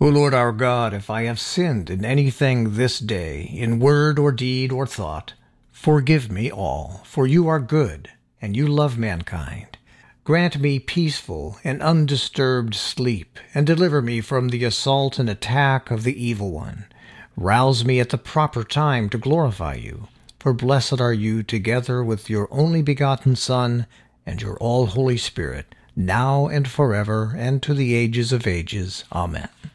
O Lord our God, if I have sinned in anything this day, in word or deed or thought, forgive me all, for you are good, and you love mankind. Grant me peaceful and undisturbed sleep, and deliver me from the assault and attack of the evil one. Rouse me at the proper time to glorify you, for blessed are you together with your only begotten Son and your all-Holy Spirit, now and forever, and to the ages of ages. Amen.